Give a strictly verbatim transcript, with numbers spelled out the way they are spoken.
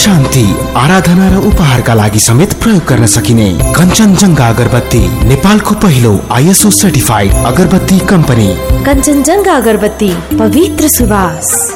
शान्ति, आराधना र उपहारका लागि समेत प्रयोग गर्न सकिने कञ्चनजङ्घा अगरबत्ती नेपालको पहिलो आइएसओ सर्टिफाइड अगरबत्ती कम्पनी। कञ्चनजङ्घा अगरबत्ती, पवित्र सुवास।